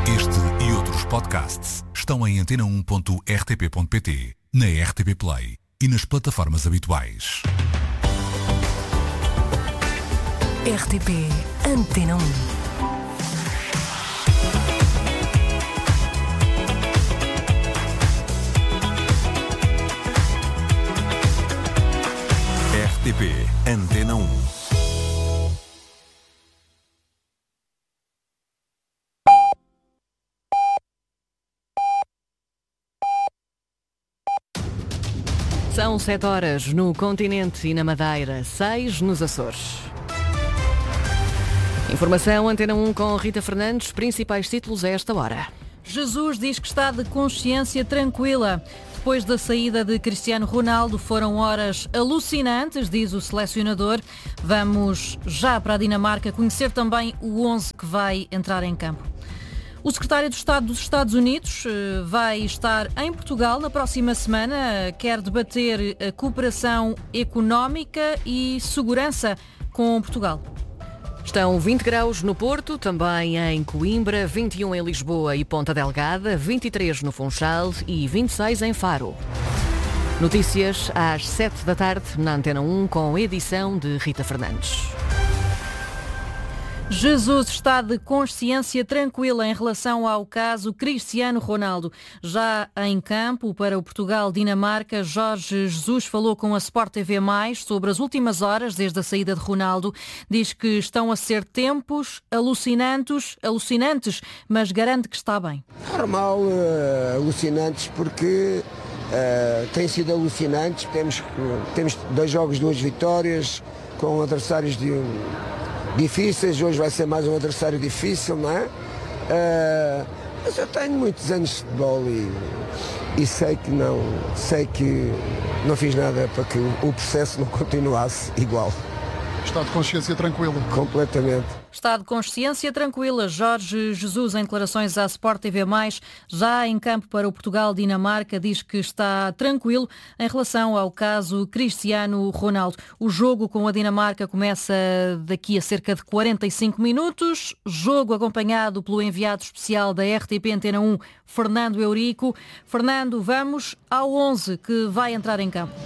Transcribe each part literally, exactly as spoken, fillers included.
Este e outros podcasts estão em antena um ponto r t p ponto p t, na R T P Play e nas plataformas habituais. R T P Antena um. R T P Antena um. São sete horas no continente e na Madeira, seis nos Açores. Informação Antena um com Rita Fernandes, principais títulos a esta hora. Jesus diz que está de consciência tranquila. Depois da saída de Cristiano Ronaldo foram horas alucinantes, diz o selecionador. Vamos já para a Dinamarca conhecer também o onze que vai entrar em campo. O secretário de Estado dos Estados Unidos vai estar em Portugal na próxima semana. Quer debater a cooperação económica e segurança com Portugal. Estão vinte graus no Porto, também em Coimbra, vinte e um em Lisboa e Ponta Delgada, vinte e três no Funchal e vinte e seis em Faro. Notícias às sete da tarde na Antena um com edição de Rita Fernandes. Jesus está de consciência tranquila em relação ao caso Cristiano Ronaldo. Já em campo para o Portugal-Dinamarca, Jorge Jesus falou com a Sport T V mais, sobre as últimas horas desde a saída de Ronaldo. Diz que estão a ser tempos alucinantes, alucinantes, mas garante que está bem. Normal, uh, alucinantes, porque uh, têm sido alucinantes. Temos, temos dois jogos, duas vitórias, com adversários de difíceis. Hoje vai ser mais um adversário difícil, não é? Uh, mas eu tenho muitos anos de futebol e, e sei que não, sei que não fiz nada para que o processo não continuasse igual. Está de consciência tranquila. Completamente. Está de consciência tranquila. Jorge Jesus, em declarações à Sport T V mais, já em campo para o Portugal-Dinamarca, diz que está tranquilo em relação ao caso Cristiano Ronaldo. O jogo com a Dinamarca começa daqui a cerca de quarenta e cinco minutos. Jogo acompanhado pelo enviado especial da R T P Antena um, Fernando Eurico. Fernando, vamos ao onze que vai entrar em campo.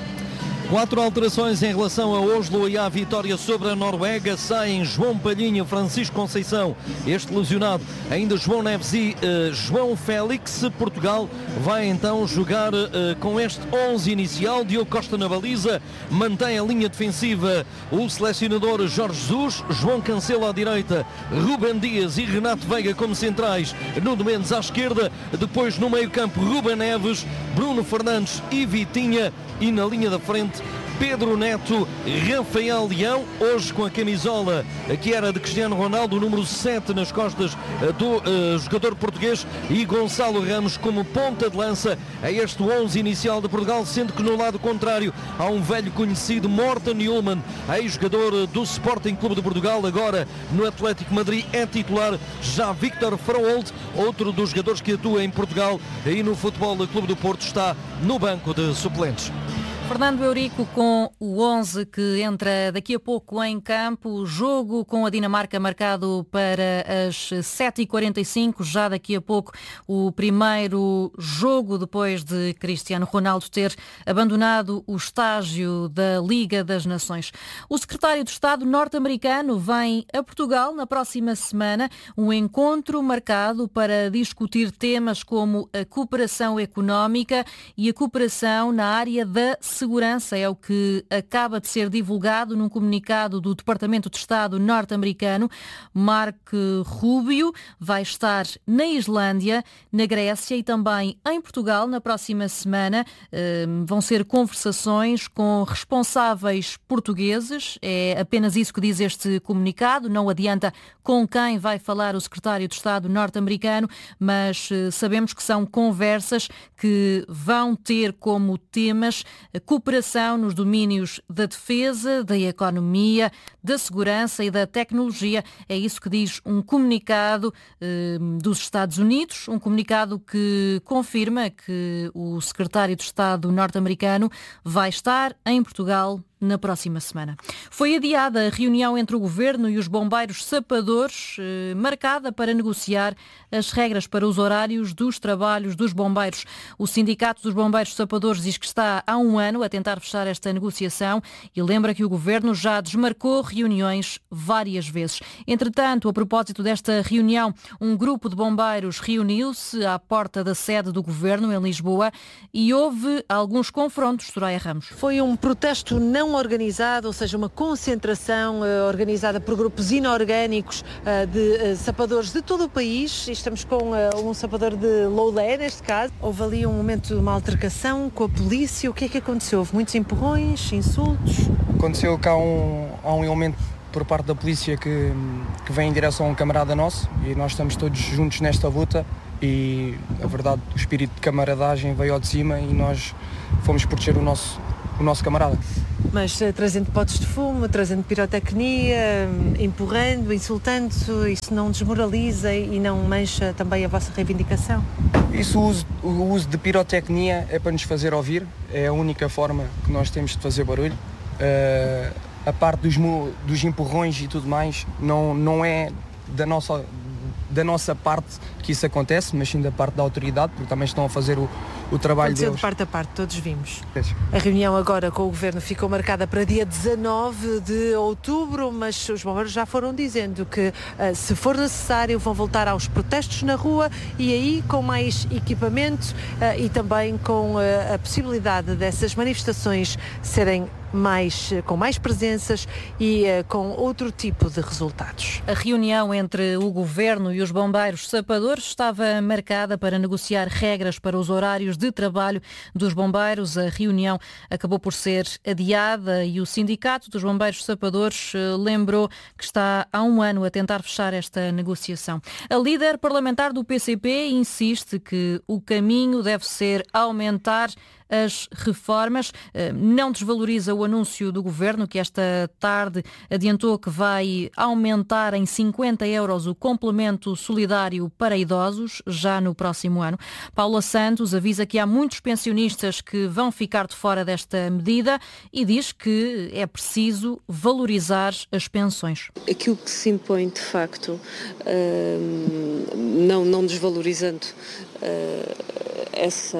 Quatro alterações em relação a Oslo e à vitória sobre a Noruega. Saem João Palhinha, Francisco Conceição, este lesionado, ainda João Neves e uh, João Félix. Portugal vai então jogar uh, com este onze inicial. Diogo Costa na baliza, mantém a linha defensiva o selecionador Jorge Jesus. João Cancelo à direita, Rúben Dias e Renato Veiga como centrais, Nuno Mendes à esquerda. Depois no meio campo Rúben Neves, Bruno Fernandes e Vitinha. E na linha da frente, Pedro Neto, Rafael Leão, hoje com a camisola que era de Cristiano Ronaldo, número sete nas costas do uh, jogador português, e Gonçalo Ramos como ponta de lança a este onze inicial de Portugal, sendo que no lado contrário há um velho conhecido, Morten Hjulmand, ex-jogador do Sporting Clube de Portugal, agora no Atlético Madrid é titular. Já Victor Froholt, outro dos jogadores que atua em Portugal e no Futebol Clube do Porto, está no banco de suplentes. Fernando Eurico com o onze que entra daqui a pouco em campo. O jogo com a Dinamarca marcado para as sete e quarenta e cinco. Já daqui a pouco o primeiro jogo depois de Cristiano Ronaldo ter abandonado o estágio da Liga das Nações. O secretário de Estado norte-americano vem a Portugal na próxima semana. Um encontro marcado para discutir temas como a cooperação económica e a cooperação na área da segurança. É o que acaba de ser divulgado num comunicado do Departamento de Estado norte-americano. Marco Rubio vai estar na Islândia, na Grécia e também em Portugal na próxima semana. Vão ser conversações com responsáveis portugueses. É apenas isso que diz este comunicado. Não adianta com quem vai falar o secretário de Estado norte-americano, mas sabemos que são conversas que vão ter como temas a cooperação nos domínios da defesa, da economia, da segurança e da tecnologia. É isso que diz um comunicado eh, dos Estados Unidos, um comunicado que confirma que o secretário de Estado norte-americano vai estar em Portugal na próxima semana. Foi adiada a reunião entre o Governo e os bombeiros sapadores, eh, marcada para negociar as regras para os horários dos trabalhos dos bombeiros. O Sindicato dos Bombeiros Sapadores diz que está há um ano a tentar fechar esta negociação e lembra que o Governo já desmarcou reuniões várias vezes. Entretanto, a propósito desta reunião, um grupo de bombeiros reuniu-se à porta da sede do Governo em Lisboa e houve alguns confrontos. Soraya Ramos. Foi um protesto não organizado, ou seja, uma concentração uh, organizada por grupos inorgânicos uh, de uh, sapadores de todo o país. Estamos com uh, um sapador de Loulé, neste caso. Houve ali um momento de uma altercação com a polícia. O que é que aconteceu? Houve muitos empurrões, insultos? Aconteceu cá um, há um elemento por parte da polícia que, que vem em direção a um camarada nosso e nós estamos todos juntos nesta luta e, a verdade, o espírito de camaradagem veio ao de cima e nós fomos proteger o nosso o nosso camarada. Mas uh, trazendo potes de fumo, trazendo pirotecnia, um, empurrando, insultando, isso não desmoraliza e não mancha também a vossa reivindicação? Isso, o uso, o uso de pirotecnia é para nos fazer ouvir, é a única forma que nós temos de fazer barulho. Uh, a parte dos, dos empurrões e tudo mais não, não é da nossa, da nossa parte que isso acontece, mas sim da parte da autoridade, porque também estão a fazer o o trabalho Aconteceu deles. de parte a parte, todos vimos. A reunião agora com o Governo ficou marcada para dia dezanove de outubro, mas os bombeiros já foram dizendo que, uh, se for necessário, vão voltar aos protestos na rua e aí com mais equipamento uh, e também com uh, a possibilidade dessas manifestações serem mais, com mais presenças e uh, com outro tipo de resultados. A reunião entre o Governo e os bombeiros sapadores estava marcada para negociar regras para os horários de trabalho dos bombeiros. A reunião acabou por ser adiada e o Sindicato dos Bombeiros Sapadores lembrou que está há um ano a tentar fechar esta negociação. A líder parlamentar do P C P insiste que o caminho deve ser aumentar as reformas. Não desvaloriza o anúncio do Governo, que esta tarde adiantou que vai aumentar em cinquenta euros o complemento solidário para idosos já no próximo ano. Paula Santos avisa que há muitos pensionistas que vão ficar de fora desta medida e diz que é preciso valorizar as pensões. Aquilo que se impõe, de facto, não, não desvalorizando essa,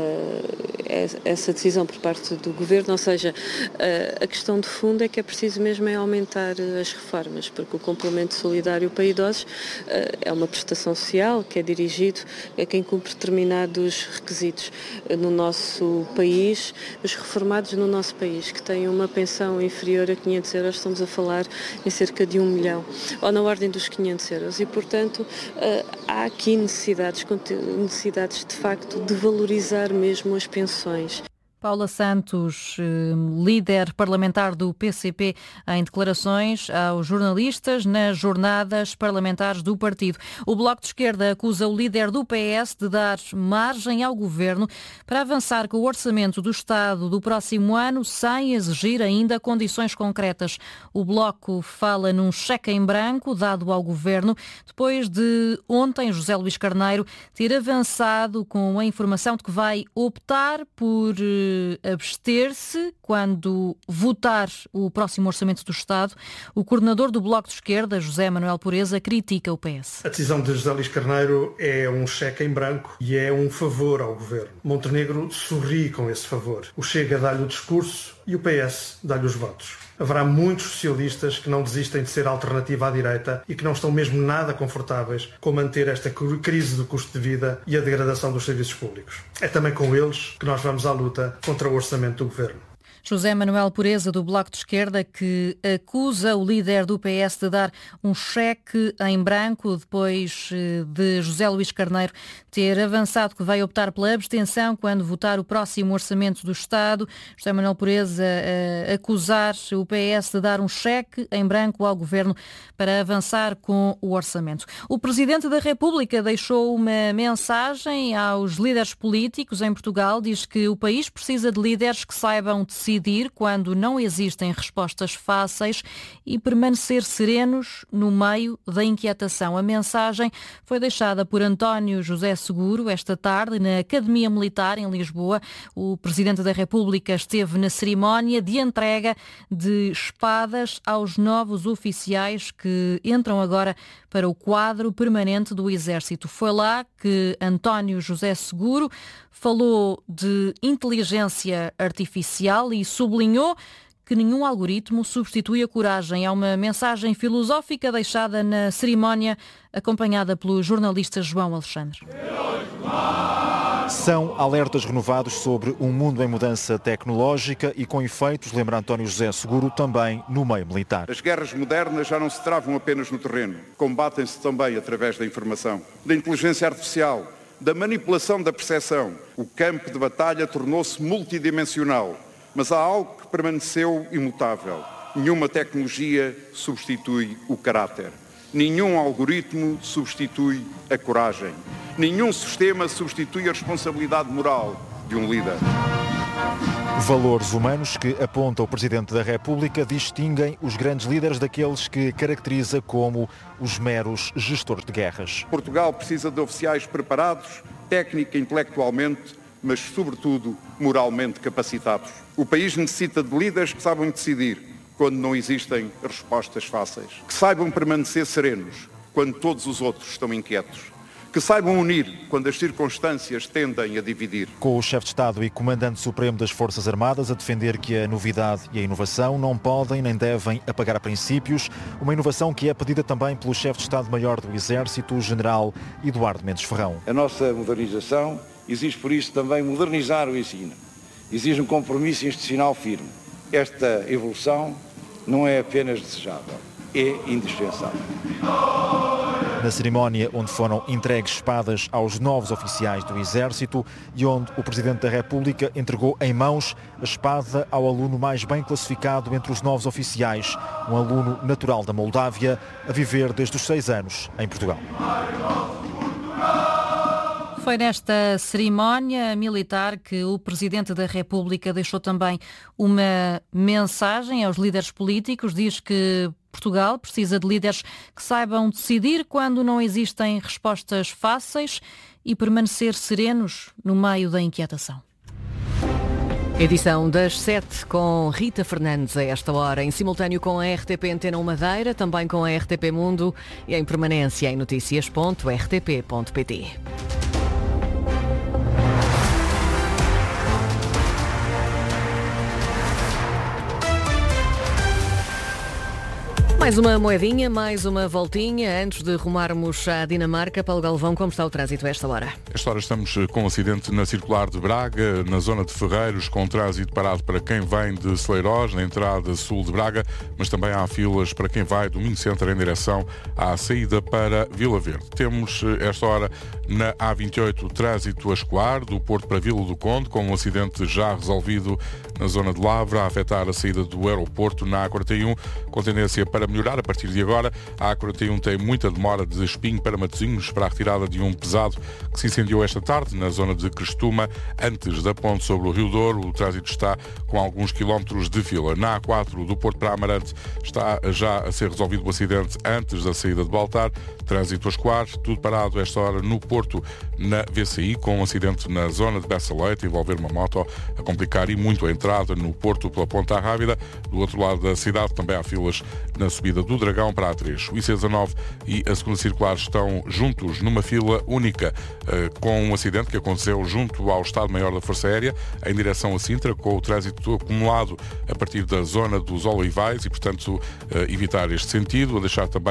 essa decisão por parte do Governo, ou seja, a questão de fundo é que é preciso mesmo é aumentar as reformas, porque o complemento solidário para idosos é uma prestação social que é dirigido a quem cumpre determinados requisitos no nosso país. Os reformados no nosso país que têm uma pensão inferior a quinhentos euros, estamos a falar em cerca de um milhão, ou na ordem dos quinhentos euros, e portanto há aqui necessidades, necessidades de facto de valorizar mesmo as pensões. Paula Santos, líder parlamentar do P C P, em declarações aos jornalistas nas jornadas parlamentares do partido. O Bloco de Esquerda acusa o líder do P S de dar margem ao Governo para avançar com o orçamento do Estado do próximo ano sem exigir ainda condições concretas. O Bloco fala num cheque em branco dado ao Governo depois de ontem José Luís Carneiro ter avançado com a informação de que vai optar por abster-se quando votar o próximo orçamento do Estado. O coordenador do Bloco de Esquerda, José Manuel Pureza, critica o P S. A decisão de José Luís Carneiro é um cheque em branco e é um favor ao Governo. Montenegro sorri com esse favor. O Chega dá-lhe o discurso e o P S dá-lhe os votos. Haverá muitos socialistas que não desistem de ser alternativa à direita e que não estão mesmo nada confortáveis com manter esta crise do custo de vida e a degradação dos serviços públicos. É também com eles que nós vamos à luta contra o orçamento do Governo. José Manuel Pureza, do Bloco de Esquerda, que acusa o líder do P S de dar um cheque em branco depois de José Luís Carneiro ter avançado que vai optar pela abstenção quando votar o próximo orçamento do Estado. José Manuel Pureza a acusar o P S de dar um cheque em branco ao Governo para avançar com o orçamento. O Presidente da República deixou uma mensagem aos líderes políticos em Portugal. Diz que o país precisa de líderes que saibam decidir decidir quando não existem respostas fáceis e permanecer serenos no meio da inquietação. A mensagem foi deixada por António José Seguro esta tarde na Academia Militar em Lisboa. O Presidente da República esteve na cerimónia de entrega de espadas aos novos oficiais que entram agora para o quadro permanente do Exército. Foi lá que António José Seguro falou de inteligência artificial e sublinhou que nenhum algoritmo substitui a coragem. É uma mensagem filosófica deixada na cerimónia, acompanhada pelo jornalista João Alexandre. São alertas renovados sobre um mundo em mudança tecnológica e com efeitos, lembra António José Seguro, também no meio militar. As guerras modernas já não se travam apenas no terreno, combatem-se também através da informação, da inteligência artificial, da manipulação da percepção. O campo de batalha tornou-se multidimensional, mas há algo que permaneceu imutável. Nenhuma tecnologia substitui o caráter. Nenhum algoritmo substitui a coragem. Nenhum sistema substitui a responsabilidade moral de um líder. Valores humanos que, aponta o Presidente da República, distinguem os grandes líderes daqueles que caracteriza como os meros gestores de guerras. Portugal precisa de oficiais preparados, técnica e intelectualmente, mas sobretudo moralmente capacitados. O país necessita de líderes que saibam decidir quando não existem respostas fáceis, que saibam permanecer serenos quando todos os outros estão inquietos, que saibam unir quando as circunstâncias tendem a dividir. Com o chefe de Estado e comandante supremo das Forças Armadas a defender que a novidade e a inovação não podem nem devem apagar princípios, uma inovação que é pedida também pelo chefe de Estado-Maior do Exército, o general Eduardo Mendes Ferrão. A nossa modernização exige por isso também modernizar o ensino, exige um compromisso institucional firme. Esta evolução não é apenas desejável, é indispensável. Na cerimónia onde foram entregues espadas aos novos oficiais do Exército e onde o Presidente da República entregou em mãos a espada ao aluno mais bem classificado entre os novos oficiais, um aluno natural da Moldávia, a viver desde os seis anos em Portugal. Foi nesta cerimónia militar que o Presidente da República deixou também uma mensagem aos líderes políticos. Diz que Portugal precisa de líderes que saibam decidir quando não existem respostas fáceis e permanecer serenos no meio da inquietação. Edição das sete com Rita Fernandes a esta hora, em simultâneo com a R T P Antena um Madeira, também com a R T P Mundo e em permanência em notícias ponto r t p ponto p t. Mais uma moedinha, mais uma voltinha antes de rumarmos à Dinamarca. Paulo Galvão, como está o trânsito a esta hora? Esta hora estamos com um acidente na circular de Braga, na zona de Ferreiros, com trânsito parado para quem vem de Celeiros, na entrada sul de Braga, mas também há filas para quem vai do Minho Center em direção à saída para Vila Verde. Temos esta hora na A vinte e oito trânsito a escoar, do Porto para Vila do Conde, com um acidente já resolvido na zona de Lavra, a afetar a saída do aeroporto na A quarenta e um, com tendência para melhorar a partir de agora. A A quarenta e um tem muita demora de Espinho para Matosinhos para a retirada de um pesado que se incendiou esta tarde na zona de Crestuma, antes da ponte sobre o Rio Douro. O trânsito está com alguns quilómetros de fila. Na A quatro do Porto para Amarante está já a ser resolvido o acidente antes da saída de Baltar. Trânsito a escoar, tudo parado esta hora no Porto, na V C I, com um acidente na zona de Bessa Leite, envolver uma moto a complicar e muito a entrada no Porto pela Ponta Rábida. Do outro lado da cidade também há filas na subida do Dragão para a A três. O I C dezanove e a segunda circular estão juntos numa fila única, com um acidente que aconteceu junto ao Estado-Maior da Força Aérea, em direção a Sintra, com o trânsito acumulado a partir da zona dos Olivais e, portanto, evitar este sentido, a deixar também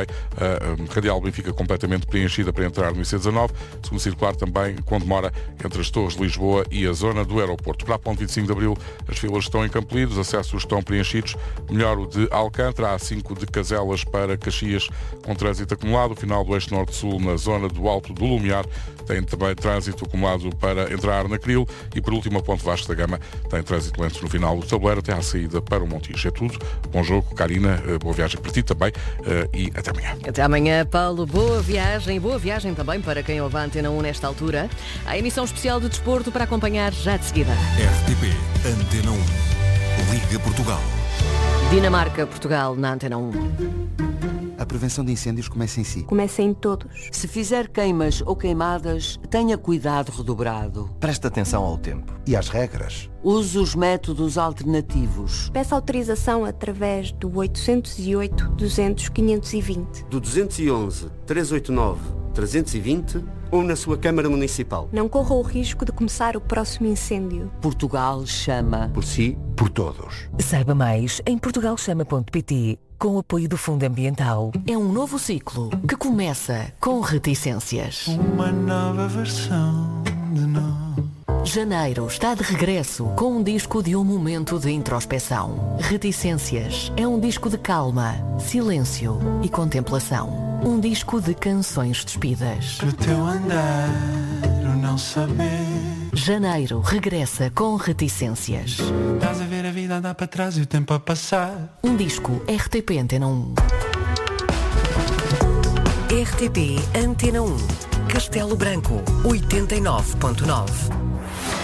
a Radial Benfica completamente preenchida para entrar no I C dezanove. Segunda circular também com demora entre as Torres de Lisboa e a zona do aeroporto. Para a ponte vinte e cinco de Abril, as filas estão em Campo Lido, os acessos estão preenchidos. Melhor o de Alcântara, A cinco de Caselas para Caxias, com trânsito acumulado. O final do eixo norte-sul na zona do Alto do Lumiar tem também trânsito acumulado para entrar na Cril. E por último, a ponte Vasco da Gama tem trânsito lento no final do tabuleiro até à saída para o Montijo. É tudo. Bom jogo, Karina. Boa viagem para ti também e até amanhã. Até amanhã, Paulo. Boa viagem. Boa viagem também para quem ouve a Antena um nesta altura. A emissão especial de desporto para acompanhar já de seguida. R T P Antena um. Liga Portugal. Dinamarca-Portugal na Antena um. A prevenção de incêndios começa em si. Começa em todos. Se fizer queimas ou queimadas, tenha cuidado redobrado. Preste atenção ao tempo. E às regras. Use os métodos alternativos. Peça autorização através do oitocentos e oito, duzentos, quinhentos e vinte. Do duzentos e onze, trezentos e oitenta e nove, trezentos e vinte ou na sua Câmara Municipal. Não corra o risco de começar o próximo incêndio. Portugal chama. Por si, por todos. Saiba mais em portugal chama ponto pt. Com o apoio do Fundo Ambiental. É um novo ciclo que começa com reticências. Uma nova versão de nós. Janeiro está de regresso com um disco de um momento de introspeção. Reticências é um disco de calma, silêncio e contemplação. Um disco de canções despidas. O teu andar, o não saber. Janeiro regressa com reticências. Estás a ver a vida andar para trás e o tempo a passar. Um disco R T P Antena um. R T P Antena um. Castelo Branco, oitenta e nove ponto nove.